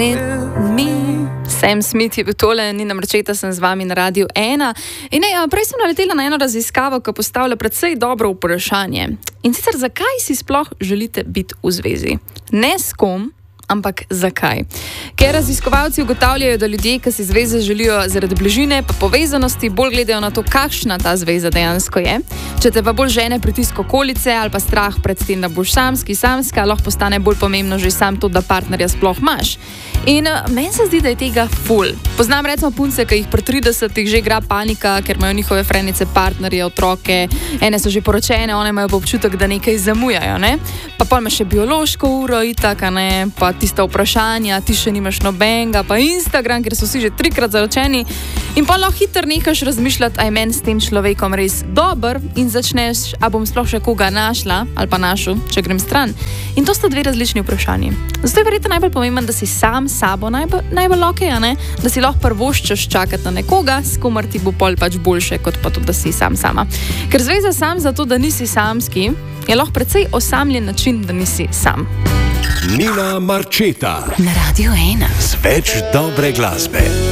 Sam Smith je bil tole, Nina Marčeta, sem z vami na Radiu 1. Prej sem naletela na eno raziskavo, ki postavlja predvsej dobro vprašanje. In sicer, zakaj si sploh želite biti v zvezi? Ne s kom, ampak zakaj? Ker raziskovalci ugotavljajo, da ljudje, ki si zveze želijo zaradi bližine pa povezanosti, bolj gledajo na to, kakšna ta zveza dejansko je. Če te pa bolj žene pritisk okolice ali pa strah pred tem, da boš samska, lahko postane bolj pomembno že sam to, da partnerja sploh imaš. In meni se zdi, da je tega ful. Poznam recimo punce, ki jih pri 30-ih že igra panika, ker imajo njihove frenice, partnerje, otroke, ene so že poročene, one imajo občutek, da nekaj zamujajo, ne? Pa pol imaš še biološko uro, itak, ne? Pa tista vprašanja, ti še nimaš nobenega, pa Instagram, ker so vsi že 3-krat zaročeni. In pa lahko hitro nekaš razmišljati, a je meni s tem človekom res dober in začneš, a bom sploh še koga našla ali pa našel, če grem stran. In to sta dve različni vprašanji. Zato je verjetno najbolj pomembno, da si sam sabo najbolj okej, ne? Da si lahko prvoščeš čakati na nekoga, s komer ti bo pol pač boljše, kot pa to, da si sam sama. Ker zveza sam zato, da nisi samski, je lahko precej osamljen način, da nisi sam. Nina Marčeta na Radiu 1 z več dobre glasbe.